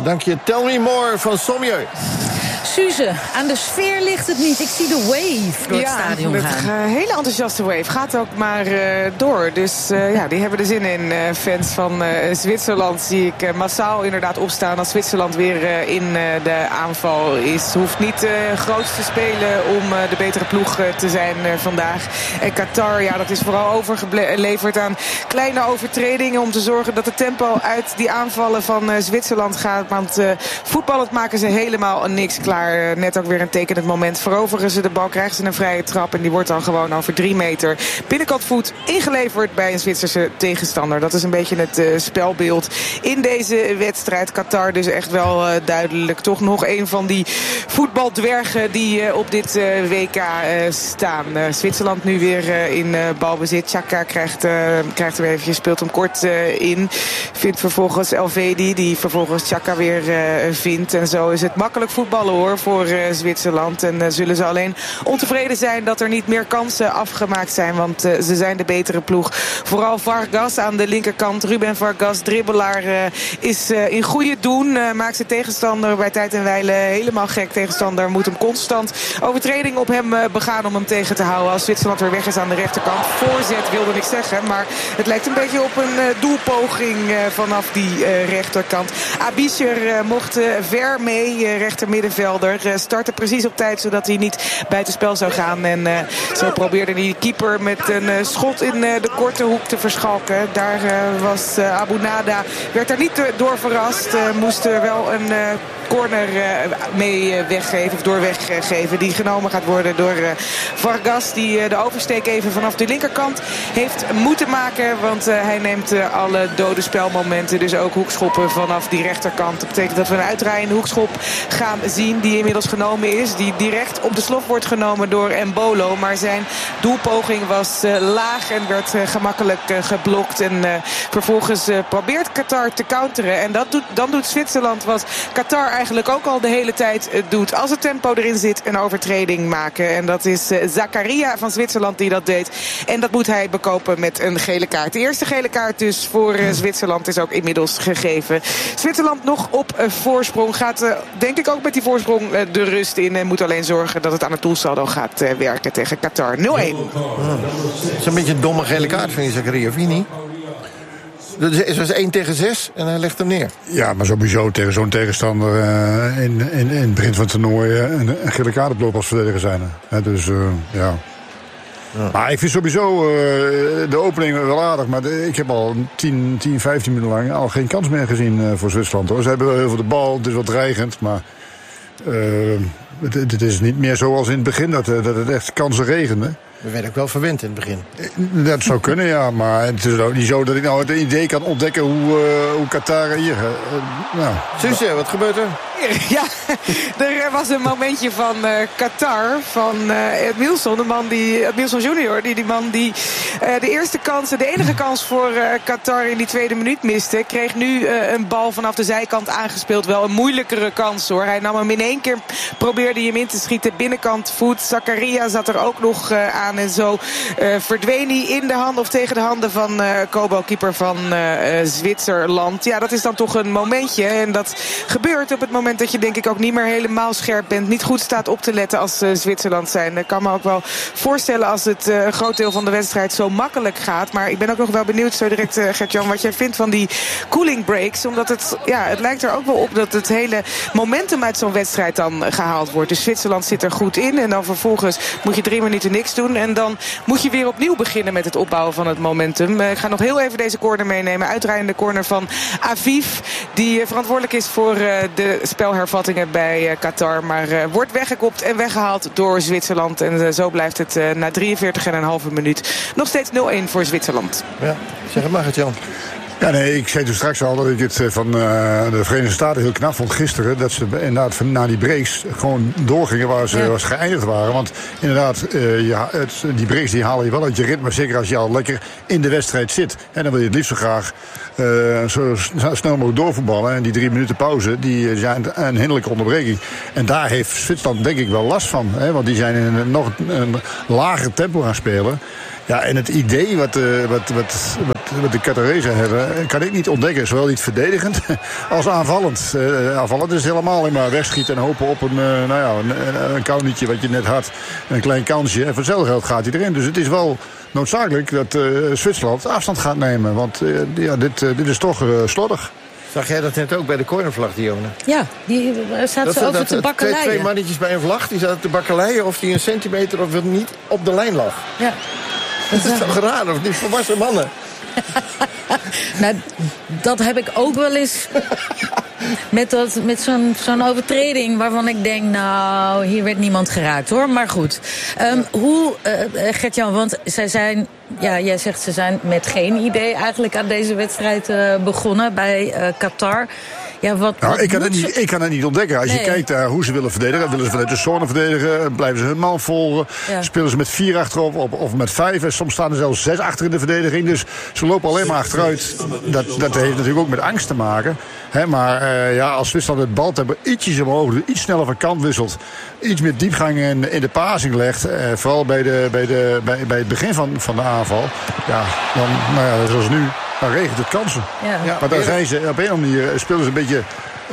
Dank je. Tell me more van Sommieu. Suze, aan de sfeer ligt het niet. Ik zie de wave door het stadion gaan. Een hele enthousiaste wave. Gaat ook maar door. Dus die hebben er zin in. Fans van Zwitserland zie ik massaal inderdaad opstaan als Zwitserland weer in de aanval is. Hoeft niet groot te spelen om de betere ploeg te zijn vandaag. En Qatar, dat is vooral overgeleverd aan kleine overtredingen om te zorgen dat het tempo uit die aanvallen van Zwitserland gaat. Want voetballend maken ze helemaal niks klaar. Net ook weer een tekenend moment. Veroveren ze de bal, krijgen ze een vrije trap. En die wordt dan gewoon over 3 meter binnenkant voet ingeleverd bij een Zwitserse tegenstander. Dat is een beetje het spelbeeld in deze wedstrijd. Qatar dus echt wel duidelijk. Toch nog een van die voetbaldwergen die op dit WK staan. Zwitserland nu weer in balbezit. Xhaka krijgt er eventjes, speelt hem kort in. Vindt vervolgens Elvedi, die vervolgens Xhaka weer vindt. En zo is het makkelijk voetballen hoor voor Zwitserland. En zullen ze alleen ontevreden zijn dat er niet meer kansen afgemaakt zijn. Want ze zijn de betere ploeg. Vooral Vargas aan de linkerkant. Ruben Vargas, dribbelaar, is in goede doen. Maakt zijn tegenstander bij tijd en wijle helemaal gek. Tegenstander moet hem constant overtreding op hem begaan om hem tegen te houden. Als Zwitserland weer weg is aan de rechterkant. Voorzet wilde ik zeggen. Maar het lijkt een beetje op een doelpoging vanaf die rechterkant. Abischer mocht ver mee, rechter middenvelder. Startte precies op tijd zodat hij niet buitenspel zou gaan. En zo probeerde die keeper met een schot in de korte hoek te verschalken. Daar was Abu Nada, werd daar niet door verrast. Moest er wel een corner mee weggeven of door weggeven. Die genomen gaat worden door Vargas. Die de oversteek even vanaf de linkerkant heeft moeten maken. Want hij neemt alle dode spelmomenten. Dus ook hoekschoppen vanaf die rechterkant. Dat betekent dat we een uitdraaiende hoekschop gaan zien. Die inmiddels genomen is. Die direct op de slof wordt genomen door Embolo. Maar zijn doelpoging was laag en werd gemakkelijk geblokt. En vervolgens probeert Qatar te counteren. En dan doet Zwitserland wat Qatar eigenlijk ook al de hele tijd doet. Als het tempo erin zit, een overtreding maken. En dat is Zakaria van Zwitserland die dat deed. En dat moet hij bekopen met een gele kaart. De eerste gele kaart dus voor Zwitserland is ook inmiddels gegeven. Zwitserland nog op voorsprong. Gaat denk ik ook met die voorsprong de rust in. En moet alleen zorgen dat het aan het doelsaldo gaat werken tegen Qatar. 0-1. Het is een beetje een domme gele kaart van je Zakaria, of niet? Het was 1 tegen 6 en hij legt hem neer. Ja, maar sowieso tegen zo'n tegenstander in het begin van het toernooi een gele kaart oplopen als verdediger zijn. Dus ja. Maar ik vind sowieso de opening wel aardig. Maar ik heb al 10, 15 minuten lang al geen kans meer gezien voor Zwitserland. Hoor. Ze hebben wel heel veel de bal, het is wat dreigend. Maar het is niet meer zoals in het begin dat het echt kansen regende. We werden ook wel verwend in het begin. Dat zou kunnen, ja. Maar het is ook niet zo dat ik nou het idee kan ontdekken hoe Qatar hier... Suze, wat gebeurt er? Ja, er was een momentje van Qatar, van Edmilson, Edmilson junior, die man die de eerste kans, de enige kans voor Qatar in die tweede minuut miste, kreeg nu een bal vanaf de zijkant aangespeeld. Wel een moeilijkere kans hoor. Hij nam hem in 1 keer, probeerde hij hem in te schieten, binnenkant voet. Zakaria zat er ook nog aan en zo verdween hij in de handen of tegen de handen van Kobo, keeper van Zwitserland. Ja, dat is dan toch een momentje en dat gebeurt op het moment dat je denk ik ook niet meer helemaal scherp bent. Niet goed staat op te letten als Zwitserland zijn. Ik kan me ook wel voorstellen als het een groot deel van de wedstrijd zo makkelijk gaat. Maar ik ben ook nog wel benieuwd zo direct, Gert-Jan, wat jij vindt van die cooling breaks. Omdat het lijkt er ook wel op dat het hele momentum uit zo'n wedstrijd dan gehaald wordt. Dus Zwitserland zit er goed in. En dan vervolgens moet je 3 minuten niks doen. En dan moet je weer opnieuw beginnen met het opbouwen van het momentum. Ik ga nog heel even deze corner meenemen. Uitdraaiende corner van Aviv. Die verantwoordelijk is voor de spelhervattingen bij Qatar. Maar wordt weggekopt en weggehaald door Zwitserland. En zo blijft het na 43,5 minuut nog steeds 0-1 voor Zwitserland. Ja, zeg het maar, Gert-Jan. Ja, nee, ik zei toen straks al dat ik het van de Verenigde Staten heel knap vond gisteren. Dat ze inderdaad na die breaks gewoon doorgingen waar ze geëindigd waren. Want inderdaad, die breaks die halen je wel uit je ritme. Zeker als je al lekker in de wedstrijd zit. En dan wil je het liefst zo graag zo snel mogelijk doorvoetballen. En die 3 minuten pauze, die zijn een hinderlijke onderbreking. En daar heeft Zwitserland denk ik wel last van. Hè, want die zijn in een lager tempo gaan spelen. Ja, en het idee wat wat de Qatarezen hebben, kan ik niet ontdekken. Zowel niet verdedigend als aanvallend. Aanvallend is helemaal alleen maar wegschieten en hopen op een countertje wat je net had. Een klein kansje. En voor hetzelfde geld gaat hij erin. Dus het is wel noodzakelijk dat Zwitserland afstand gaat nemen. Want dit is toch slordig. Zag jij dat net ook bij de cornervlag, Dionne? Ja, die staat ze over te bakkeleien. Twee mannetjes bij een vlag, die zaten te bakkeleien of die een centimeter of niet op de lijn lag. Ja. Dat is toch raar, of niet? Volwassen mannen. Nou, dat heb ik ook wel eens met zo'n overtreding waarvan ik denk, nou, hier werd niemand geraakt, hoor. Maar goed. Gert-Jan, want jij zegt ze zijn met geen idee eigenlijk aan deze wedstrijd begonnen bij Qatar. Ja, ik kan het niet ontdekken. Als je kijkt naar hoe ze willen verdedigen, willen ze vanuit de zone verdedigen, blijven ze hun man volgen, spelen ze met 4 achterop of met 5. En soms staan er zelfs 6 achter in de verdediging. Dus ze lopen alleen maar achteruit. Dat heeft natuurlijk ook met angst te maken. Maar als Zwitserland het baltempo ietsjes omhoog, iets sneller van kant wisselt, iets meer diepgang in de passing legt, vooral bij het begin van de aanval, dan zoals nu, dan regent het kansen. Ja. Maar dan zijn ze op een of andere manier spelen ze een beetje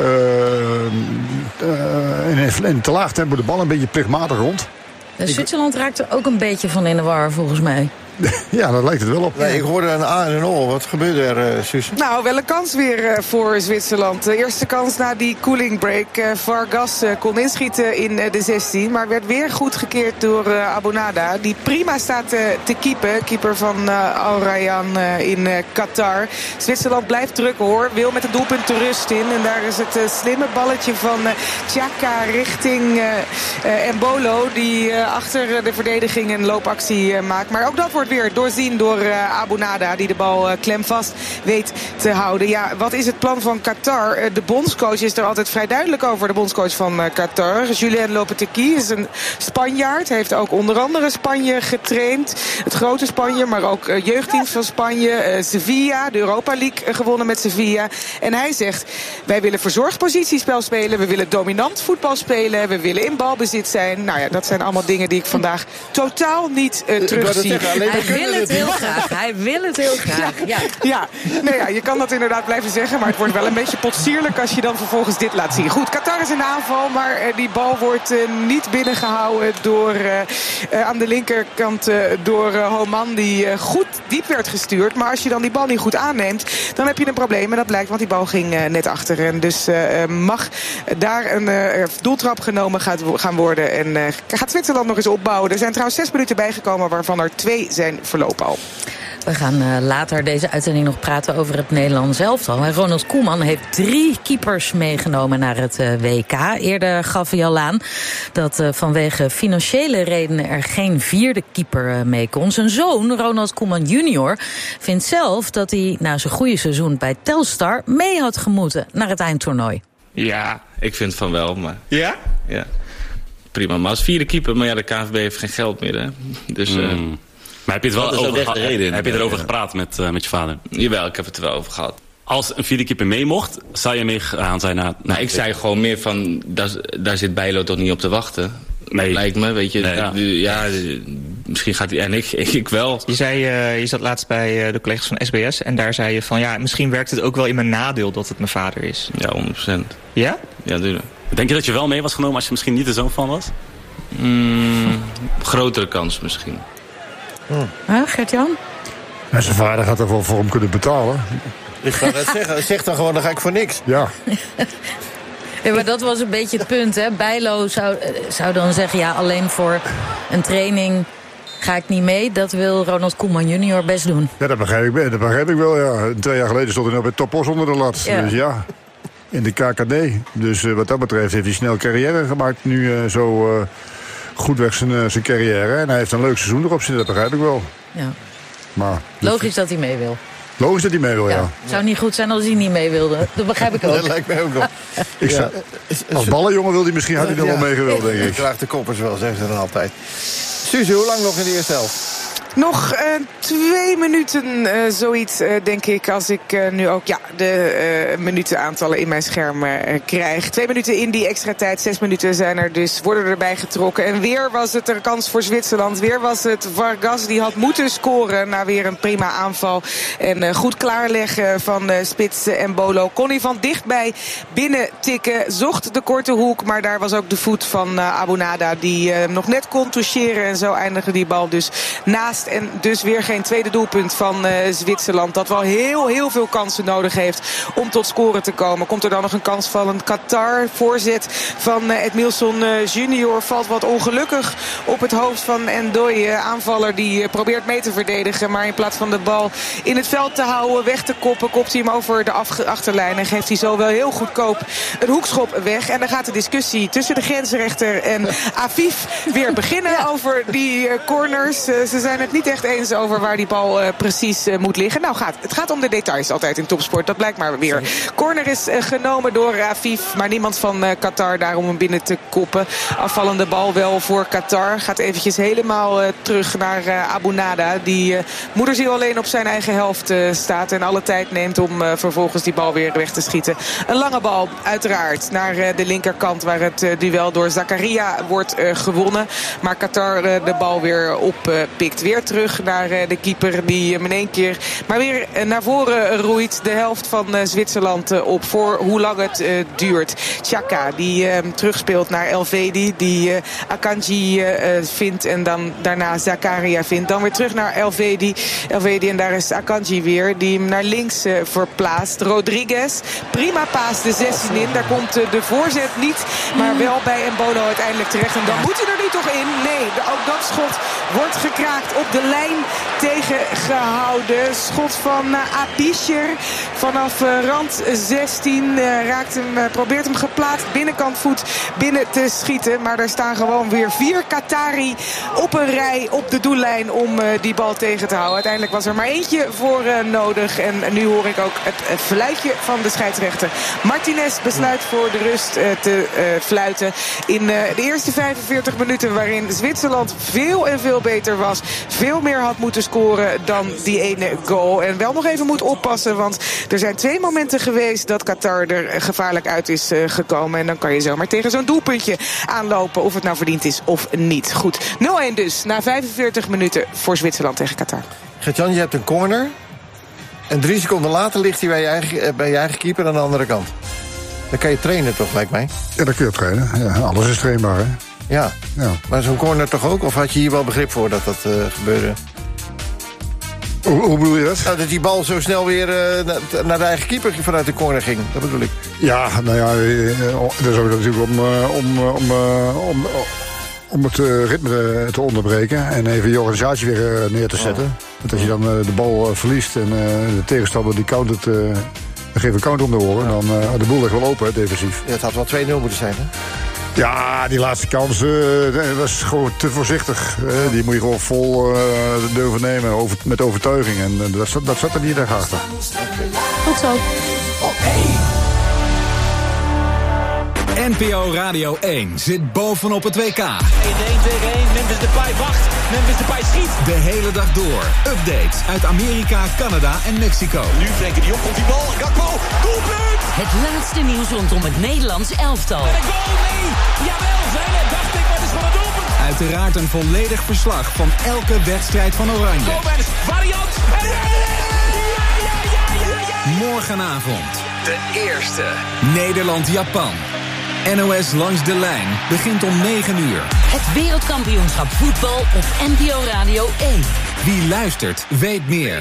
in te laag tempo de bal een beetje plichtmatig rond. Zwitserland raakt er ook een beetje van in de war, volgens mij. Ja, dat lijkt het wel op. Nee, ik hoorde een A en een O. Wat gebeurde er, Suus? Nou, wel een kans weer voor Zwitserland. De eerste kans na die cooling break. Vargas kon inschieten in de 16. Maar werd weer goed gekeerd door Abonada. Die prima staat te keepen. Keeper van Al Rayyan in Qatar. Zwitserland blijft drukken, hoor. Wil met een doelpunt de rust in. En daar is het slimme balletje van Xhaka richting Embolo. Die achter de verdediging een loopactie maakt. Maar ook dat wordt weer doorzien door Abonada, die de bal klemvast weet te houden. Ja, wat is het plan van Qatar? De bondscoach is er altijd vrij duidelijk over. De bondscoach van Qatar, Julien Lopetegui, is een Spanjaard. Heeft ook onder andere Spanje getraind. Het grote Spanje, maar ook jeugdteams van Spanje. Sevilla, de Europa League gewonnen met Sevilla. En hij zegt, wij willen verzorgd positiespel spelen. We willen dominant voetbal spelen. We willen in balbezit zijn. Nou ja, dat zijn allemaal dingen die ik vandaag totaal niet terugzie. Hij wil het heel graag. Hij wil het heel graag. Ja, je kan dat inderdaad blijven zeggen. Maar het wordt wel een beetje potsierlijk als je dan vervolgens dit laat zien. Goed, Qatar is in de aanval. Maar die bal wordt niet binnengehouden door aan de linkerkant door Homan. Die goed diep werd gestuurd. Maar als je dan die bal niet goed aanneemt, dan heb je een probleem. En dat blijkt, want die bal ging net achter. En dus mag daar een doeltrap genomen gaan worden. En gaat Zwitserland nog eens opbouwen. Er zijn trouwens 6 minuten bijgekomen, waarvan er 2 zijn verlopen al. We gaan later deze uitzending nog praten over het Nederlands elftal. Ronald Koeman heeft 3 keepers meegenomen naar het WK. Eerder gaf hij al aan dat vanwege financiële redenen er geen 4e keeper mee kon. Zijn zoon, Ronald Koeman junior, vindt zelf dat hij na zijn goede seizoen bij Telstar mee had gemoeten naar het eindtoernooi. Ja, ik vind van wel, maar... Ja? Ja. Prima, maar als 4e keeper, maar ja, de KNVB heeft geen geld meer, hè. Dus... Maar heb je het wel over reden? Heb je erover gepraat met je vader? Jawel, ik heb het er wel over gehad. Als een 4e keeper mee mocht, zou je meegaan zijn naar... Nou, ik zei gewoon meer van, daar zit Bijlo toch niet op te wachten. Nee. Lijkt me, weet je. Nee. Ja, misschien gaat hij... En ik wel. Je zat laatst bij de collega's van SBS en daar zei je van... ja, misschien werkt het ook wel in mijn nadeel dat het mijn vader is. Ja, 100%. Ja? Ja, tuurlijk. Denk je dat je wel mee was genomen als je misschien niet de zoon van was? Grotere kans misschien. Gert-Jan? En zijn vader gaat er wel voor hem kunnen betalen. Ik ga het zeggen. Zeg dan gewoon, dan ga ik voor niks. Ja. Ja, maar dat was een beetje het punt, hè. Bijlo zou dan zeggen, ja, alleen voor een training ga ik niet mee. Dat wil Ronald Koeman junior best doen. Ja, dat begrijp ik wel, ja. 2 jaar geleden stond hij nog bij Topos onder de lat. Ja. Dus ja, in de KKD. Dus wat dat betreft heeft hij snel carrière gemaakt. Nu zo goed weg zijn carrière. En hij heeft een leuk seizoen erop zitten, dat begrijp ik wel. Ja. Maar, logisch dat hij mee wil. Logisch dat hij mee wil, ja. Het zou niet goed zijn als hij niet mee wilde. Dat begrijp ik ook. Dat lijkt mij ook nog. Als ballenjongen wil hij misschien, had hij er wel mee gewild, denk ik. Ik draag de koppers wel, zeggen ze dan altijd. Suze, hoe lang nog in de eerste helft? Nog 2 minuten, zoiets, denk ik. Als ik nu ook de minutenaantallen in mijn scherm krijg. 2 minuten in die extra tijd. 6 minuten zijn er dus, worden erbij getrokken. En weer was het een kans voor Zwitserland. Weer was het Vargas die had moeten scoren na weer een prima aanval. En goed klaarleggen van Spits en Bolo. Kon hij van dichtbij binnen tikken. Zocht de korte hoek, maar daar was ook de voet van Abunada die nog net kon toucheren. En zo eindigde die bal dus naast. En dus weer geen tweede doelpunt van Zwitserland. Dat wel heel veel kansen nodig heeft om tot scoren te komen. Komt er dan nog een kans van een Qatar. Voorzet van Edmilson junior valt wat ongelukkig op het hoofd van Ndoye. Aanvaller die probeert mee te verdedigen. Maar in plaats van de bal in het veld te houden, weg te koppen, kopt hij hem over de achterlijn. En geeft hij zo wel heel goedkoop een hoekschop weg. En dan gaat de discussie tussen de grensrechter en Afif weer beginnen over die corners. Ze zijn het niet echt eens over waar die bal precies moet liggen. Nou, het gaat om de details altijd in topsport. Dat blijkt maar weer. Corner is genomen door Afif, maar niemand van Qatar daar om hem binnen te koppen. Afvallende bal wel voor Qatar. Gaat eventjes helemaal terug naar Abunada. Die moederziel alleen op zijn eigen helft staat en alle tijd neemt om vervolgens die bal weer weg te schieten. Een lange bal uiteraard naar de linkerkant waar het duel door Zakaria wordt gewonnen. Maar Qatar de bal weer oppikt. Weer terug naar de keeper die in één keer maar weer naar voren roeit. De helft van Zwitserland op voor hoe lang het duurt. Xhaka die terugspeelt naar Elvedi. Die Akanji vindt en dan daarna Zakaria vindt. Dan weer terug naar Elvedi. En daar is Akanji weer. Die hem naar links verplaatst. Rodriguez. Prima paas de 16 in. Daar komt de voorzet niet. Maar wel bij Mbolo uiteindelijk terecht. En dan moet hij er nu toch in. Nee, ook dat schot wordt gekraakt. Op de lijn tegengehouden. Schot van Abischer. Vanaf rand 16 probeert hem geplaatst. Binnenkant voet binnen te schieten. Maar daar staan gewoon weer 4 Qatari op een rij op de doellijn om die bal tegen te houden. Uiteindelijk was er maar eentje voor nodig. En nu hoor ik ook het fluitje van de scheidsrechter. Martinez besluit voor de rust te fluiten. In de eerste 45 minuten waarin Zwitserland veel en veel beter was. Veel meer had moeten scoren dan die ene goal. En wel nog even moet oppassen, want er zijn 2 momenten geweest dat Qatar er gevaarlijk uit is gekomen. En dan kan je zomaar tegen zo'n doelpuntje aanlopen of het nou verdiend is of niet. Goed, 0-1 dus na 45 minuten voor Zwitserland tegen Qatar. Gert-Jan, je hebt een corner. En 3 seconden later ligt hij bij je eigen keeper aan de andere kant. Dan kan je trainen toch, lijkt mij? Ja, dat kun je trainen. Ja, alles is trainbaar, hè? Ja. Maar zo'n corner toch ook? Of had je hier wel begrip voor dat gebeurde? Hoe bedoel je dat? Nou, dat die bal zo snel weer naar de eigen keeper vanuit de corner ging. Dat bedoel ik. Ja, nou ja, dat is ook natuurlijk om het ritme te onderbreken en even je organisatie weer neer te zetten. Want als je dan de bal verliest en de tegenstander die countert, geeft een counter om de oren, dan de boel ligt wel open, hè, defensief. Ja, het had wel 2-0 moeten zijn, hè? Ja, die laatste kans was gewoon te voorzichtig. Die moet je gewoon vol durven nemen met overtuiging. En dat zat er niet echt achter. Tot zo. NPO Radio 1 zit bovenop het WK. In de 1 tegen 1, Memphis Depay wacht. Memphis Depay schiet. De hele dag door. Updates uit Amerika, Canada en Mexico. Nu Frenkie de Jong komt die bal. Gakpo, doelpunt! Het laatste nieuws rondom het Nederlands elftal. En een goal, nee! Jawel, zijn het, dacht ik, maar het is van het doelpunt. Uiteraard een volledig verslag van elke wedstrijd van Oranje. Gomez, variant. Morgenavond. De eerste. Nederland-Japan. NOS Langs de Lijn begint om 9 uur. Het wereldkampioenschap voetbal op NPO Radio 1. Wie luistert, weet meer.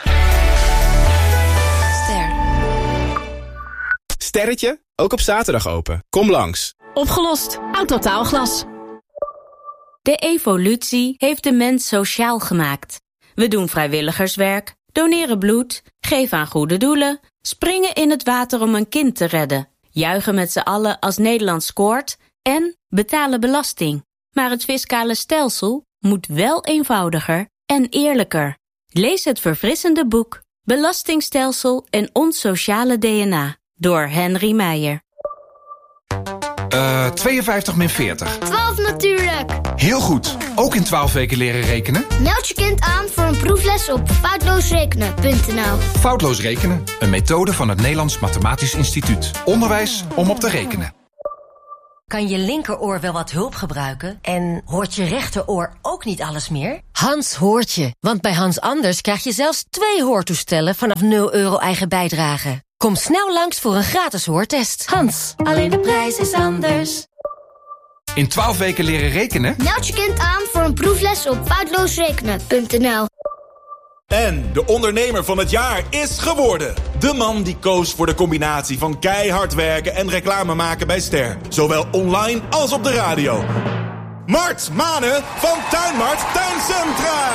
Ster. Sterretje, ook op zaterdag open. Kom langs. Opgelost. Autotaalglas. De evolutie heeft de mens sociaal gemaakt. We doen vrijwilligerswerk, doneren bloed, geven aan goede doelen, springen in het water om een kind te redden, juichen met z'n allen als Nederland scoort en betalen belasting. Maar het fiscale stelsel moet wel eenvoudiger en eerlijker. Lees het verfrissende boek Belastingstelsel en ons sociale DNA door Henry Meijer. 52 min 40. 12 natuurlijk. Heel goed. Ook in 12 weken leren rekenen? Meld je kind aan voor een proefles op foutloosrekenen.nl. Foutloos rekenen, een methode van het Nederlands Mathematisch Instituut. Onderwijs om op te rekenen. Kan je linkeroor wel wat hulp gebruiken? En hoort je rechteroor ook niet alles meer? Hans hoort je, want bij Hans Anders krijg je zelfs 2 hoortoestellen vanaf €0 eigen bijdrage. Kom snel langs voor een gratis hoortest. Hans, alleen de prijs is anders. In 12 weken leren rekenen? Meld je kind aan voor een proefles op foutloosrekenen.nl. En de ondernemer van het jaar is geworden. De man die koos voor de combinatie van keihard werken en reclame maken bij Ster. Zowel online als op de radio. Mart Manen van Tuinmart Tuincentra.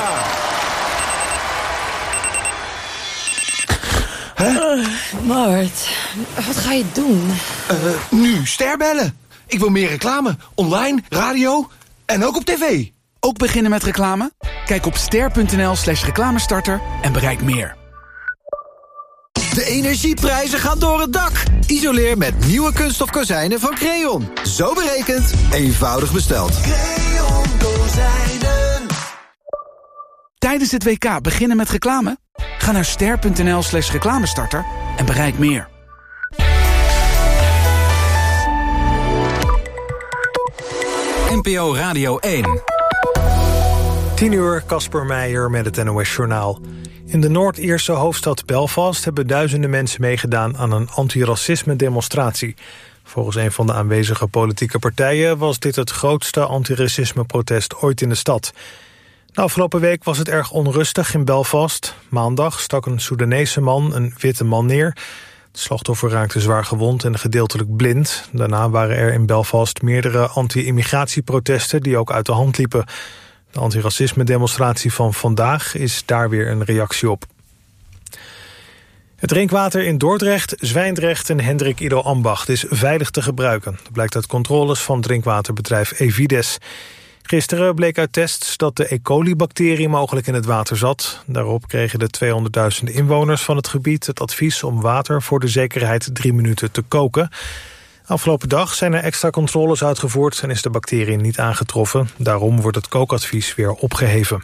Mart, wat ga je doen? Nu Ster bellen. Ik wil meer reclame. Online, radio en ook op tv. Ook beginnen met reclame? Kijk op ster.nl/reclamestarter en bereik meer. De energieprijzen gaan door het dak. Isoleer met nieuwe kunststof kozijnen van Creon. Zo berekend, eenvoudig besteld. Creon kozijnen. Tijdens het WK beginnen met reclame? Ga naar ster.nl/reclamestarter en bereik meer. NPO Radio 1. 10:00, Casper Meijer met het NOS-journaal. In de Noord-Ierse hoofdstad Belfast hebben duizenden mensen meegedaan aan een antiracisme-demonstratie. Volgens een van de aanwezige politieke partijen was dit het grootste antiracisme-protest ooit in de stad. De afgelopen week was het erg onrustig in Belfast. Maandag stak een Soedanese man een witte man neer. Het slachtoffer raakte zwaar gewond en gedeeltelijk blind. Daarna waren er in Belfast meerdere anti-immigratieprotesten die ook uit de hand liepen. De antiracisme-demonstratie van vandaag is daar weer een reactie op. Het drinkwater in Dordrecht, Zwijndrecht en Hendrik Ido Ambacht is veilig te gebruiken. Dat blijkt uit controles van drinkwaterbedrijf Evides. Gisteren bleek uit tests dat de E. coli-bacterie mogelijk in het water zat. Daarop kregen de 200.000 inwoners van het gebied het advies om water voor de zekerheid 3 minuten te koken. Afgelopen dag zijn er extra controles uitgevoerd en is de bacterie niet aangetroffen. Daarom wordt het kookadvies weer opgeheven.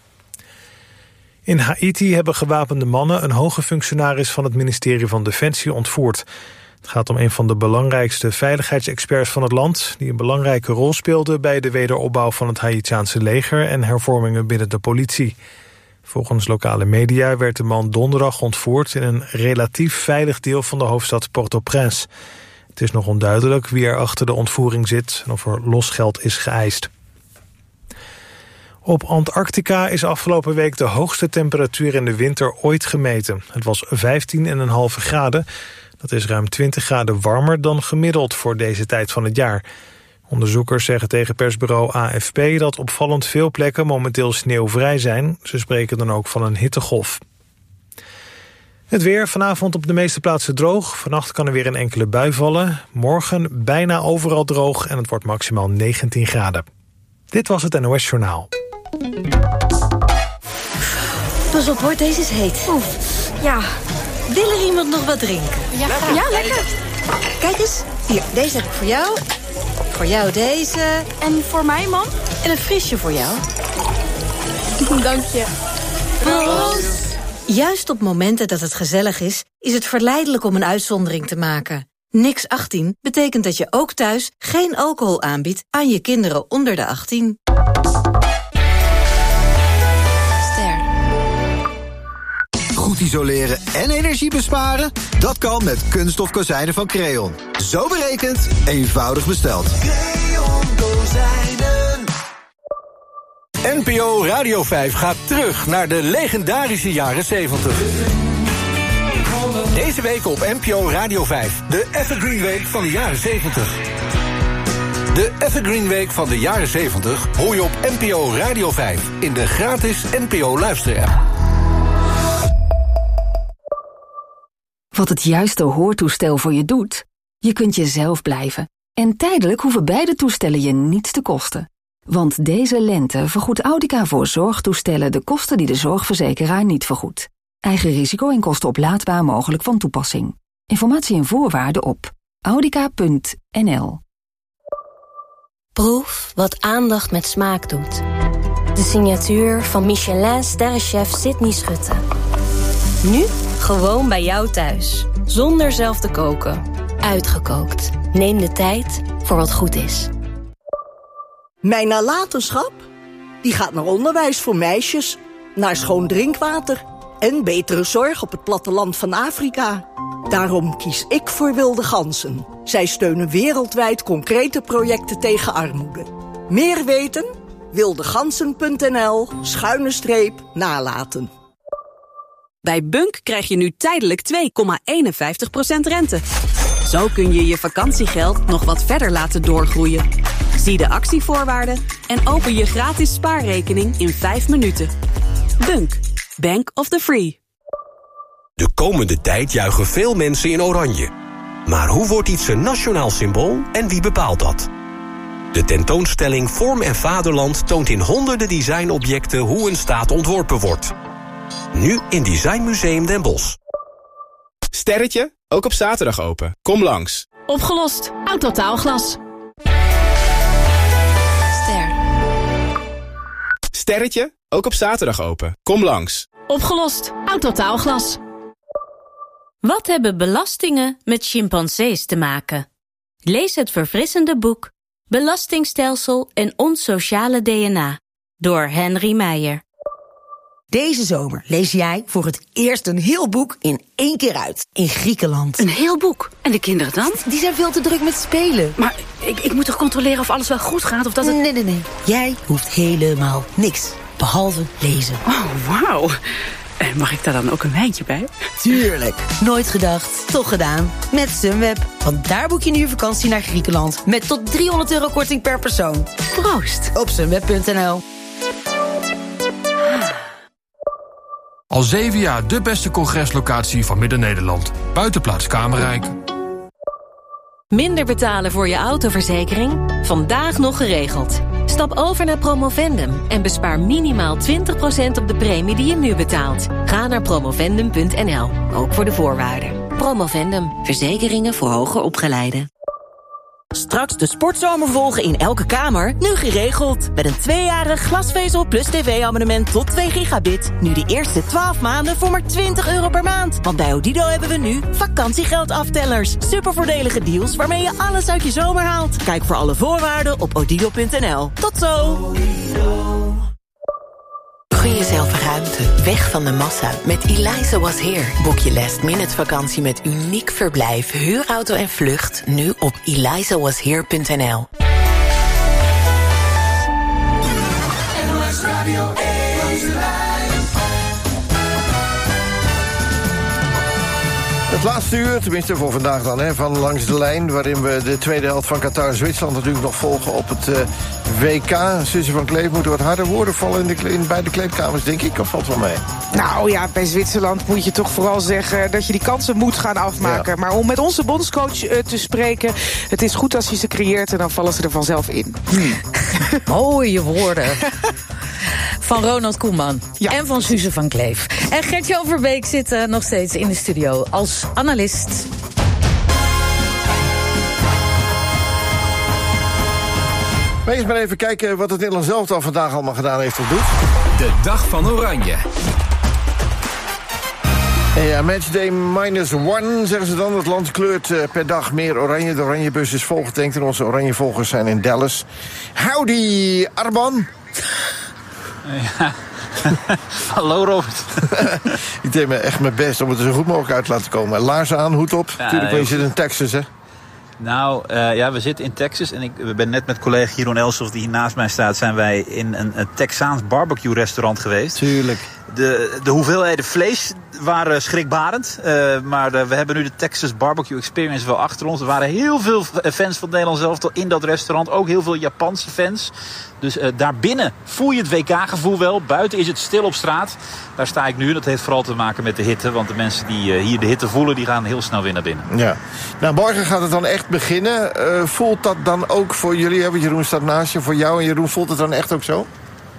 In Haiti hebben gewapende mannen een hoge functionaris van het ministerie van Defensie ontvoerd. Het gaat om een van de belangrijkste veiligheidsexperts van het land, die een belangrijke rol speelde bij de wederopbouw van het Haitiaanse leger en hervormingen binnen de politie. Volgens lokale media werd de man donderdag ontvoerd in een relatief veilig deel van de hoofdstad Port-au-Prince. Het is nog onduidelijk wie er achter de ontvoering zit en of er losgeld is geëist. Op Antarctica is afgelopen week de hoogste temperatuur in de winter ooit gemeten. Het was 15,5 graden. Dat is ruim 20 graden warmer dan gemiddeld voor deze tijd van het jaar. Onderzoekers zeggen tegen persbureau AFP dat opvallend veel plekken momenteel sneeuwvrij zijn. Ze spreken dan ook van een hittegolf. Het weer, vanavond op de meeste plaatsen droog. Vannacht kan er weer een enkele bui vallen. Morgen bijna overal droog en het wordt maximaal 19 graden. Dit was het NOS Journaal. Pas op hoor, deze is heet. Oef, ja. Wil er iemand nog wat drinken? Ja, lekker. Kijk eens, hier, deze heb ik voor jou. Voor jou deze. En voor mij, man? En een frisje voor jou. Dank je. Proost. Juist op momenten dat het gezellig is het verleidelijk om een uitzondering te maken. Niks 18 betekent dat je ook thuis geen alcohol aanbiedt aan je kinderen onder de 18. Goed isoleren en energie besparen? Dat kan met kunststof kozijnen van Creon. Zo berekend, eenvoudig besteld. Creon kozijnen. NPO Radio 5 gaat terug naar de legendarische jaren 70. Deze week op NPO Radio 5, de Evergreen Week van de jaren 70. De Evergreen Week van de jaren 70 hoor je op NPO Radio 5 in de gratis NPO luisterapp. Wat het juiste hoortoestel voor je doet? Je kunt jezelf blijven. En tijdelijk hoeven beide toestellen je niets te kosten. Want deze lente vergoedt Audica voor zorgtoestellen de kosten die de zorgverzekeraar niet vergoedt. Eigen risico en kosten oplaadbaar mogelijk van toepassing. Informatie en voorwaarden op audica.nl. Proef wat aandacht met smaak doet. De signatuur van Michelin-sterrenchef Sydney Schutte. Nu gewoon bij jou thuis. Zonder zelf te koken. Uitgekookt. Neem de tijd voor wat goed is. Mijn nalatenschap? Die gaat naar onderwijs voor meisjes, naar schoon drinkwater en betere zorg op het platteland van Afrika. Daarom kies ik voor Wilde Ganzen. Zij steunen wereldwijd concrete projecten tegen armoede. Meer weten? wildegansen.nl/nalaten. Bij Bunk krijg je nu tijdelijk 2,51% rente. Zo kun je je vakantiegeld nog wat verder laten doorgroeien. Zie de actievoorwaarden en open je gratis spaarrekening in 5 minuten. Bunk, Bank of the Free. De komende tijd juichen veel mensen in oranje. Maar hoe wordt iets een nationaal symbool en wie bepaalt dat? De tentoonstelling Vorm en Vaderland toont in honderden designobjecten hoe een staat ontworpen wordt. Nu in Designmuseum Den Bosch. Sterretje, ook op zaterdag open. Kom langs. Opgelost. Autotaalglas. Sterretje, ook op zaterdag open. Kom langs. Opgelost. Autotaalglas. Wat hebben belastingen met chimpansees te maken? Lees het verfrissende boek Belastingstelsel en ons sociale DNA door Henry Meijer. Deze zomer lees jij voor het eerst een heel boek in 1 keer uit. In Griekenland. Een heel boek? En de kinderen dan? Die zijn veel te druk met spelen. Maar ik moet toch controleren of alles wel goed gaat? Of dat het... Nee. Jij hoeft helemaal niks. Behalve lezen. Oh, wauw. En mag ik daar dan ook een wijntje bij? Tuurlijk. Nooit gedacht, toch gedaan. Met Sunweb. Want daar boek je nu je vakantie naar Griekenland. Met tot €300 korting per persoon. Proost. Op sunweb.nl. Al 7 jaar de beste congreslocatie van Midden-Nederland. Buitenplaats Kamerrijk. Minder betalen voor je autoverzekering? Vandaag nog geregeld. Stap over naar Promovendum en bespaar minimaal 20% op de premie die je nu betaalt. Ga naar promovendum.nl, ook voor de voorwaarden. Promovendum, verzekeringen voor hoger opgeleiden. Straks de sportzomer volgen in elke kamer, nu geregeld. Met een 2-jarig glasvezel plus tv-abonnement tot 2 gigabit. Nu de eerste 12 maanden voor maar €20 per maand. Want bij Odido hebben we nu vakantiegeldaftelers. Supervoordelige deals waarmee je alles uit je zomer haalt. Kijk voor alle voorwaarden op odido.nl. Tot zo! Gun jezelf ruimte, weg van de massa. Met Eliza Was Here boek je last-minute vakantie met uniek verblijf, huurauto en vlucht. Nu op elizawashere.nl. Het laatste uur, tenminste voor vandaag dan, van Langs de Lijn... waarin we de tweede helft van Qatar-Zwitserland natuurlijk nog volgen op het WK. Suze van Kleef, moeten wat harde woorden vallen in beide kleedkamers, denk ik, of valt wel mee? Nou ja, bij Zwitserland moet je toch vooral zeggen dat je die kansen moet gaan afmaken. Ja. Maar om met onze bondscoach te spreken, het is goed als je ze creëert en dan vallen ze er vanzelf in. Mooie woorden. Van Ronald Koeman en van Suze van Kleef. En Gert-Jan Verbeek zit nog steeds in de studio als analist. Maar eerst maar even kijken wat het Nederlands elftal vandaag allemaal gedaan heeft of doet. De dag van Oranje. Ja, matchday -1, zeggen ze dan. Het land kleurt per dag meer oranje. De oranjebus is volgetankt en onze oranjevolgers zijn in Dallas. Howdy, Arban. Ja. Hallo Robert. Ik deed me echt mijn best om het er zo goed mogelijk uit te laten komen. Laarzen aan, hoed op. Natuurlijk, want je zit in Texas, hè? Nou, we zitten in Texas. En ik ben net met collega Jeroen Elshoff, die hier naast mij staat, zijn wij in een Texaans barbecue restaurant geweest. Tuurlijk. De hoeveelheden vlees waren schrikbarend. Maar we hebben nu de Texas Barbecue Experience wel achter ons. Er waren heel veel fans van het Nederlands elftal in dat restaurant. Ook heel veel Japanse fans. Dus daarbinnen voel je het WK-gevoel wel. Buiten is het stil op straat. Daar sta ik nu. Dat heeft vooral te maken met de hitte. Want de mensen die hier de hitte voelen, die gaan heel snel weer naar binnen. Ja. Nou, morgen gaat het dan echt beginnen. Voelt dat dan ook voor jullie? Want Jeroen staat naast je. Voor jou en Jeroen, voelt het dan echt ook zo?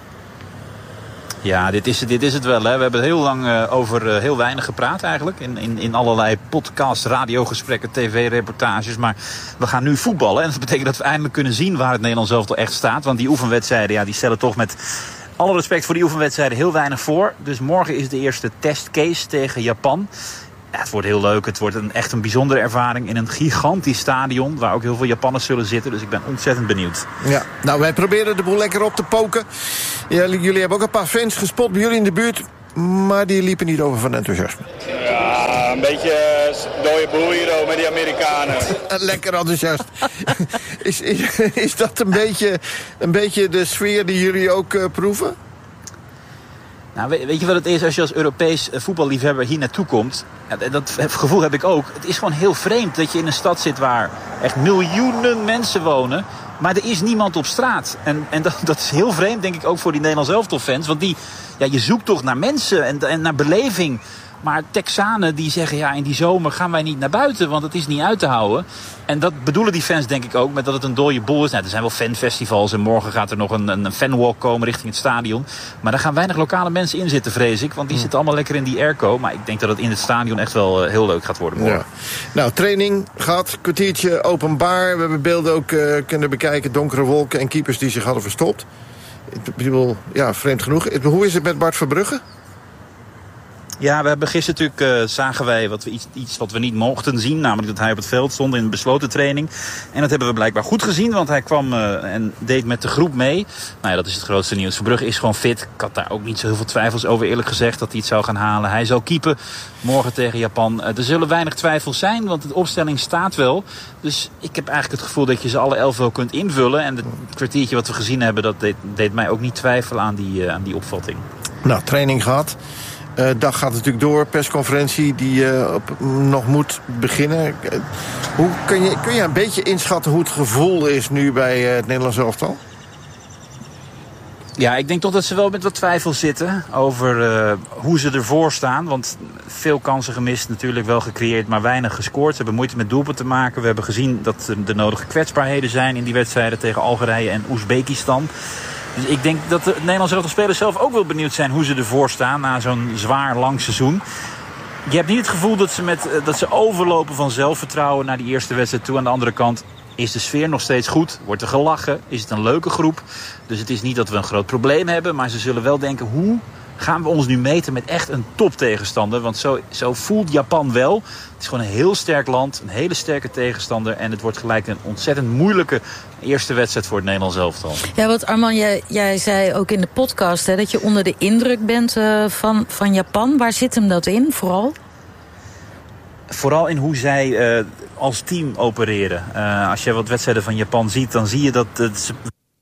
Ja, dit is het wel. Hè. We hebben heel lang over heel weinig gepraat eigenlijk. In allerlei podcasts, radiogesprekken, tv-reportages. Maar we gaan nu voetballen. En dat betekent dat we eindelijk kunnen zien waar het Nederlands elftal echt staat. Want die oefenwedstrijden, die stellen toch met Alle respect voor die oefenwedstrijden, heel weinig voor. Dus morgen is de eerste testcase tegen Japan. Ja, het wordt heel leuk. Het wordt echt een bijzondere ervaring in een gigantisch stadion waar ook heel veel Japanners zullen zitten. Dus ik ben ontzettend benieuwd. Ja, nou, wij proberen de boel lekker op te poken. Ja, jullie hebben ook een paar fans gespot bij jullie in de buurt, maar die liepen niet over van enthousiasme. Ja, een beetje dode boel hier met die Amerikanen. Lekker enthousiast. Is dat een beetje de sfeer die jullie ook proeven? Nou, weet je wat het is als je als Europees voetballiefhebber hier naartoe komt? Ja, dat gevoel heb ik ook. Het is gewoon heel vreemd dat je in een stad zit waar echt miljoenen mensen wonen, maar er is niemand op straat. En dat is heel vreemd, denk ik, ook voor die Nederlands elftalfans. Want je zoekt toch naar mensen en naar beleving. Maar Texanen die zeggen, ja, in die zomer gaan wij niet naar buiten, want het is niet uit te houden. En dat bedoelen die fans denk ik ook, met dat het een dode boel is. Nou, er zijn wel fanfestivals en morgen gaat er nog een fanwalk komen richting het stadion. Maar daar gaan weinig lokale mensen in zitten, vrees ik. Want die zitten allemaal lekker in die airco. Maar ik denk dat het in het stadion echt wel heel leuk gaat worden morgen. Ja. Nou, training gehad, kwartiertje openbaar. We hebben beelden ook kunnen bekijken, donkere wolken en keepers die zich hadden verstopt. Ik bedoel, ja, vreemd genoeg. Hoe is het met Bart Verbrugge? Ja, we hebben gisteren natuurlijk zagen wij iets wat we niet mochten zien. Namelijk dat hij op het veld stond in een besloten training. En dat hebben we blijkbaar goed gezien. Want hij kwam en deed met de groep mee. Nou ja, dat is het grootste nieuws. Verbrugge is gewoon fit. Ik had daar ook niet zo heel veel twijfels over, eerlijk gezegd, dat hij het zou gaan halen. Hij zal keepen morgen tegen Japan. Er zullen weinig twijfels zijn, want de opstelling staat wel. Dus ik heb eigenlijk het gevoel dat je ze alle 11 wel kunt invullen. En het kwartiertje wat we gezien hebben, dat deed mij ook niet twijfelen aan die opvatting. Nou, training gehad. Dag gaat natuurlijk door, persconferentie die nog moet beginnen. Kun je een beetje inschatten hoe het gevoel is nu bij het Nederlands elftal? Ja, ik denk toch dat ze wel met wat twijfel zitten over hoe ze ervoor staan. Want veel kansen gemist, natuurlijk wel gecreëerd, maar weinig gescoord. Ze hebben moeite met doelpunten te maken. We hebben gezien dat er de nodige kwetsbaarheden zijn in die wedstrijden tegen Algerije en Oezbekistan. Dus ik denk dat de Nederlandse elftalspelers zelf ook wel benieuwd zijn hoe ze ervoor staan na zo'n zwaar lang seizoen. Je hebt niet het gevoel dat ze overlopen van zelfvertrouwen naar die eerste wedstrijd toe. Aan de andere kant is de sfeer nog steeds goed. Wordt er gelachen? Is het een leuke groep? Dus het is niet dat we een groot probleem hebben. Maar ze zullen wel denken, hoe gaan we ons nu meten met echt een toptegenstander? Want zo voelt Japan wel. Het is gewoon een heel sterk land, een hele sterke tegenstander. En het wordt gelijk een ontzettend moeilijke eerste wedstrijd voor het Nederlands elftal. Ja, want Arman, jij zei ook in de podcast dat je onder de indruk bent van Japan. Waar zit hem dat in, vooral? Vooral in hoe zij als team opereren. Als je wat wedstrijden van Japan ziet, dan zie je dat ze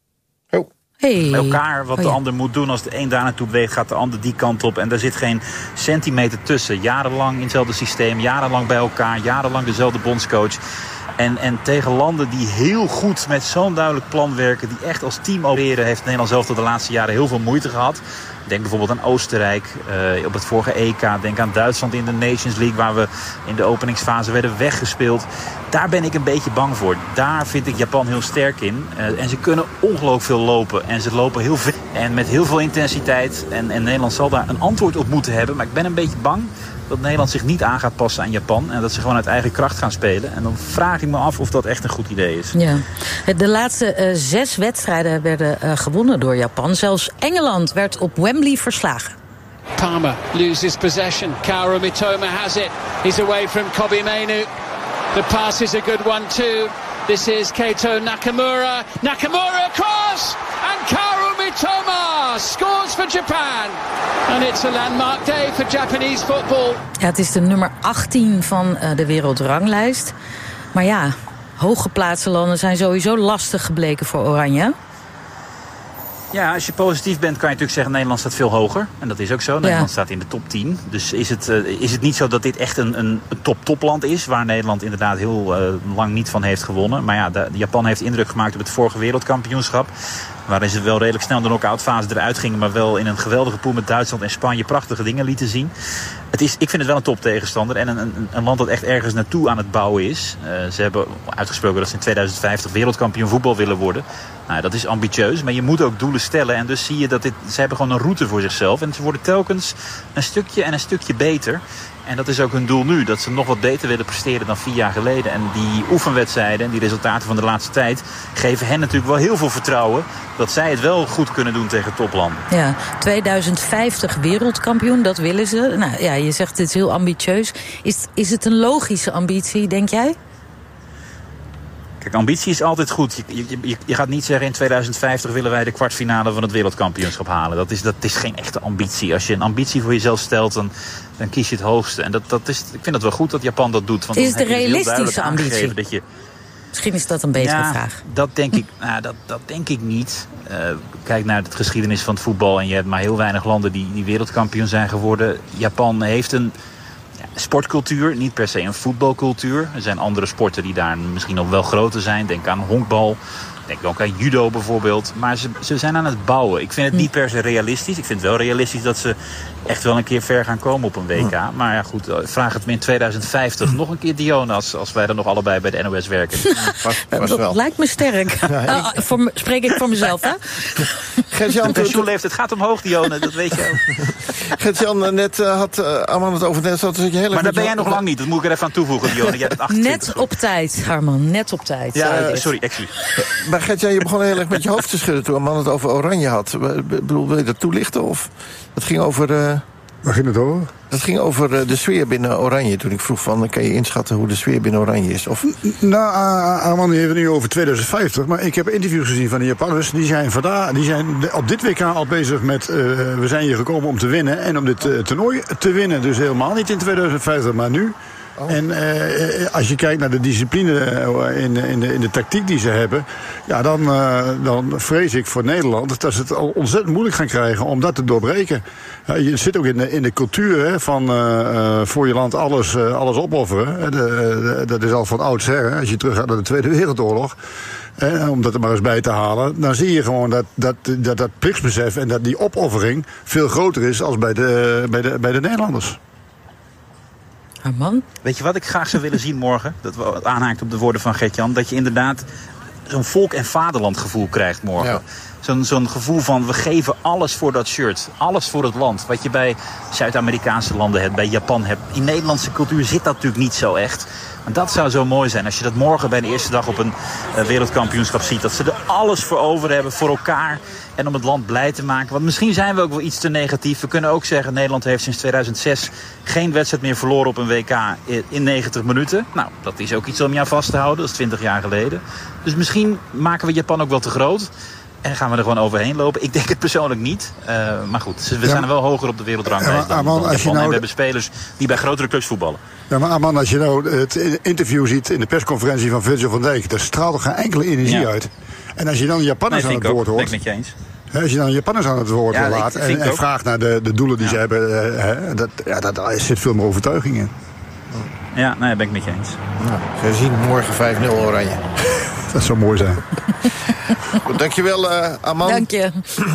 elkaar wat de ander moet doen. Als de een daar naartoe beweegt, gaat de ander die kant op. En daar zit geen centimeter tussen. Jarenlang in hetzelfde systeem, jarenlang bij elkaar, jarenlang dezelfde bondscoach. En tegen landen die heel goed met zo'n duidelijk plan werken, die echt als team opereren, heeft Nederland zelf de laatste jaren heel veel moeite gehad. Denk bijvoorbeeld aan Oostenrijk op het vorige EK. Denk aan Duitsland in de Nations League, waar we in de openingsfase werden weggespeeld. Daar ben ik een beetje bang voor. Daar vind ik Japan heel sterk in. En ze kunnen ongelooflijk veel lopen. En ze lopen heel veel en met heel veel intensiteit. En Nederland zal daar een antwoord op moeten hebben. Maar ik ben een beetje bang dat Nederland zich niet aan gaat passen aan Japan. En dat ze gewoon uit eigen kracht gaan spelen. En dan vraag ik me af of dat echt een goed idee is. Ja. De laatste 6 wedstrijden werden gewonnen door Japan. Zelfs Engeland werd op Wembley verslagen. Palmer loses possession. Kaoru Mitoma has it. He's away from Kobe Mainu. The pass is a good one too. This is Keito Nakamura. Nakamura across! And Kaoru Mitoma scores for Japan. And it's a landmark day for Japanese football. Ja, het is de nummer 18 van de wereldranglijst. Maar ja, hooggeplaatste landen zijn sowieso lastig gebleken voor Oranje. Ja, als je positief bent kan je natuurlijk zeggen Nederland staat veel hoger. En dat is ook zo. Nederland staat in de top 10. Dus is het niet zo dat dit echt een topland is, waar Nederland inderdaad heel lang niet van heeft gewonnen. Maar ja, Japan heeft indruk gemaakt op het vorige wereldkampioenschap. Waarin ze wel redelijk snel de knock-outfase eruit gingen, maar wel in een geweldige pool met Duitsland en Spanje prachtige dingen lieten zien. Ik vind het wel een toptegenstander en een land dat echt ergens naartoe aan het bouwen is. Ze hebben uitgesproken dat ze in 2050 wereldkampioen voetbal willen worden. Nou, dat is ambitieus, maar je moet ook doelen stellen. En dus zie je dat ze hebben gewoon een route voor zichzelf. En ze worden telkens een stukje beter. En dat is ook hun doel nu. Dat ze nog wat beter willen presteren dan 4 jaar geleden. En die oefenwedstrijden en die resultaten van de laatste tijd geven hen natuurlijk wel heel veel vertrouwen dat zij het wel goed kunnen doen tegen toplanden. Ja, 2050 wereldkampioen, dat willen ze. Nou ja, je zegt het is heel ambitieus. Is het een logische ambitie, denk jij? Kijk, ambitie is altijd goed. Je gaat niet zeggen in 2050 willen wij de kwartfinale van het wereldkampioenschap halen. Dat is geen echte ambitie. Als je een ambitie voor jezelf stelt, dan kies je het hoogste. En ik vind het wel goed dat Japan dat doet. Want is het een realistische ambitie? Dat je... Misschien is dat een betere vraag. Dat denk ik, dat denk ik niet. Kijk naar de geschiedenis van het voetbal en je hebt maar heel weinig landen die wereldkampioen zijn geworden. Japan heeft een sportcultuur, niet per se een voetbalcultuur. Er zijn andere sporten die daar misschien nog wel groter zijn. Denk aan honkbal, denk ook aan judo bijvoorbeeld. Maar ze zijn aan het bouwen. Ik vind het niet per se realistisch. Ik vind het wel realistisch dat ze echt wel een keer ver gaan komen op een WK. Maar ja goed, vraag het me in 2050 nog een keer, Dionne, als wij dan nog allebei bij de NOS werken. Dat lijkt me sterk. Spreek ik voor mezelf, hè? De pensioenleeftijd gaat omhoog, Dionne, dat weet je ook. Gert-Jan, net had Arman het over net. Maar daar ben jij nog lang niet, dat moet ik er even aan toevoegen, Dionne. Jij bent 28. Net op tijd, Arman, net op tijd. Ja, sorry, excuus. Maar Gert-Jan, je begon heel erg met je hoofd te schudden toen Arman het over Oranje had. Wil je dat toelichten? Of het ging over... Waar ging het over? Het ging over de sfeer binnen Oranje. Toen ik vroeg van, kan je inschatten hoe de sfeer binnen Oranje is? Of... Nou, Arman heeft het nu over 2050. Maar ik heb interviews gezien van de Japanners. Die zijn op dit WK al bezig met... we zijn hier gekomen om te winnen. En om dit toernooi te winnen. Dus helemaal niet in 2050, maar nu. Oh. En als je kijkt naar de discipline in de tactiek die ze hebben... ja, dan vrees ik voor Nederland dat ze het al ontzettend moeilijk gaan krijgen om dat te doorbreken. Je zit ook in de cultuur hè, van voor je land alles opofferen. Dat is al van oudsher. Als je terug gaat naar de Tweede Wereldoorlog... om dat er maar eens bij te halen... dan zie je gewoon dat plichtsbesef en dat die opoffering veel groter is als bij de Nederlanders. Man. Weet je wat ik graag zou willen zien morgen? Dat aanhaakt op de woorden van Gert-Jan. Dat je inderdaad zo'n volk- en vaderlandgevoel krijgt morgen. Ja. Zo'n gevoel van we geven alles voor dat shirt. Alles voor het land. Wat je bij Zuid-Amerikaanse landen hebt, bij Japan hebt. In Nederlandse cultuur zit dat natuurlijk niet zo echt. En dat zou zo mooi zijn. Als je dat morgen bij de eerste dag op een wereldkampioenschap ziet. Dat ze er alles voor over hebben, voor elkaar. En om het land blij te maken. Want misschien zijn we ook wel iets te negatief. We kunnen ook zeggen, Nederland heeft sinds 2006 geen wedstrijd meer verloren op een WK in 90 minuten. Nou, dat is ook iets om je aan vast te houden. Dat is 20 jaar geleden. Dus misschien maken we Japan ook wel te groot. En gaan we er gewoon overheen lopen? Ik denk het persoonlijk niet. Maar goed, we zijn er wel hoger op de wereldranglijst dan Japan. En we hebben spelers die bij grotere clubs voetballen. Ja, maar Arman, als je nou het interview ziet in de persconferentie van Virgil van Dijk... daar straalt er geen enkele energie uit. En als je dan Japanners aan het woord hoort... Ben ik met je eens. Als je dan Japanners aan het woord laat en vraagt naar de doelen die ze hebben... daar zit veel meer overtuiging in. Ja, nee, ben ik met je eens. Nou, we zien morgen 5-0 Oranje. Dat zou mooi zijn. Goed, dankjewel, Arman. Dank je.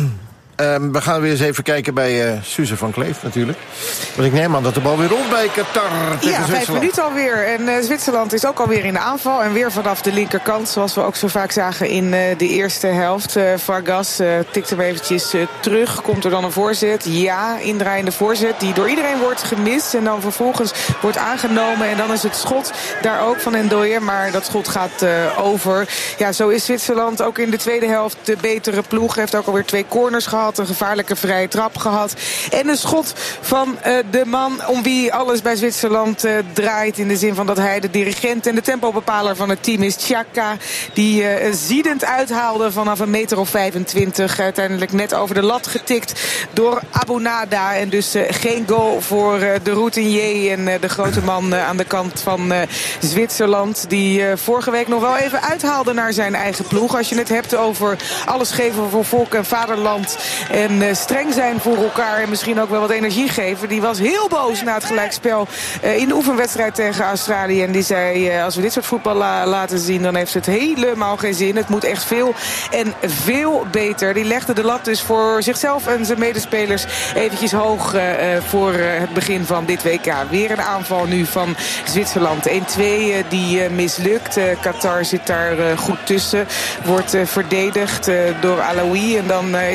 We gaan weer eens even kijken bij Suze van Kleef natuurlijk. Want ik neem aan dat de bal weer rond bij Qatar tegen Zwitserland. 5 minuten alweer. En Zwitserland is ook alweer in de aanval. En weer vanaf de linkerkant, zoals we ook zo vaak zagen in de eerste helft. Vargas tikt hem eventjes terug. Komt er dan een voorzet? Ja, indraaiende voorzet die door iedereen wordt gemist. En dan vervolgens wordt aangenomen. En dan is het schot daar ook van Ndoye. Maar dat schot gaat over. Ja, zo is Zwitserland ook in de tweede helft de betere ploeg. Heeft ook alweer 2 corners gehad. Een gevaarlijke vrije trap gehad. En een schot van de man om wie alles bij Zwitserland draait. In de zin van dat hij de dirigent en de tempobepaler van het team is. Xhaka, die ziedend uithaalde vanaf een meter of 25. Uiteindelijk net over de lat getikt door Abunada. En dus geen goal voor de routinier en de grote man aan de kant van Zwitserland. Die vorige week nog wel even uithaalde naar zijn eigen ploeg. Als je het hebt over alles geven voor volk en vaderland. En streng zijn voor elkaar en misschien ook wel wat energie geven. Die was heel boos na het gelijkspel in de oefenwedstrijd tegen Australië. En die zei, als we dit soort voetbal laten zien, dan heeft het helemaal geen zin. Het moet echt veel en veel beter. Die legde de lat dus voor zichzelf en zijn medespelers eventjes hoog voor het begin van dit WK. Weer een aanval nu van Zwitserland. 1-2 die mislukt. Qatar zit daar goed tussen. Wordt verdedigd door Alaoui. En dan is die bal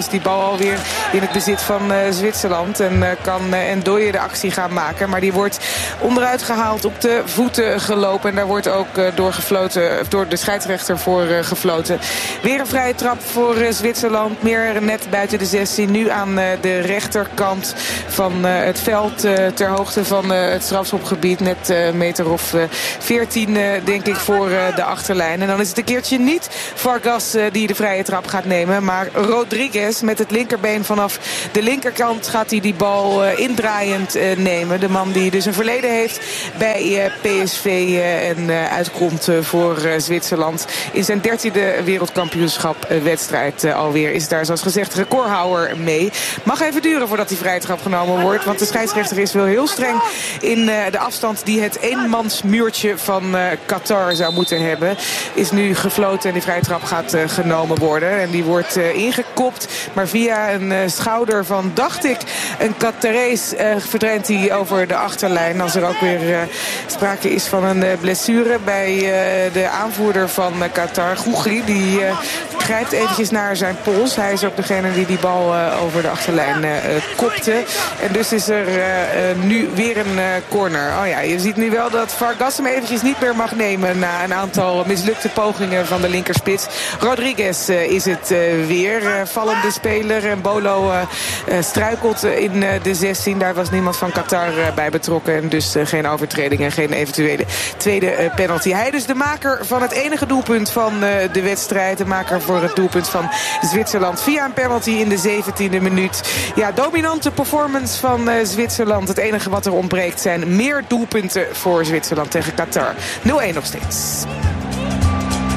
bal weer in het bezit van Zwitserland. En kan Ndoye de actie gaan maken. Maar die wordt onderuit gehaald, op de voeten gelopen. En daar wordt ook door de scheidsrechter voor gefloten. Weer een vrije trap voor Zwitserland. Meer net buiten de 16. Nu aan de rechterkant van het veld. Ter hoogte van het strafschopgebied. Net meter of 14 denk ik voor de achterlijn. En dan is het een keertje niet Vargas die de vrije trap gaat nemen. Maar Rodriguez met het linkerbeen vanaf de linkerkant gaat hij die bal indraaiend nemen. De man die dus een verleden heeft bij PSV en uitkomt voor Zwitserland. In zijn 13e wereldkampioenschap-wedstrijd alweer is daar zoals gezegd recordhouder mee. Mag even duren voordat die vrije trap genomen wordt. Want de scheidsrechter is wel heel streng in de afstand die het eenmansmuurtje van Qatar zou moeten hebben. Is nu gefloten en die vrije trap gaat genomen worden. En die wordt ingekopt. Maar via een schouder van, dacht ik, een Qatarees verdwijnt hij over de achterlijn. Als er ook weer sprake is van een blessure bij de aanvoerder van Qatar, Gougli. Die grijpt eventjes naar zijn pols. Hij is ook degene die bal over de achterlijn kopte. En dus is er nu weer een corner. Oh ja, je ziet nu wel dat Vargas hem eventjes niet meer mag nemen na een aantal mislukte pogingen van de linkerspits. Rodriguez is het weer. Vallende speler. En Bolo struikelt in de 16. Daar was niemand van Qatar bij betrokken. En dus geen overtreding en geen eventuele tweede penalty. Hij dus de maker van het enige doelpunt van de wedstrijd. De maker voor het doelpunt van Zwitserland. Via een penalty in de 17e minuut. Ja, dominante performance van Zwitserland. Het enige wat er ontbreekt zijn meer doelpunten voor Zwitserland tegen Qatar. 0-1 nog steeds.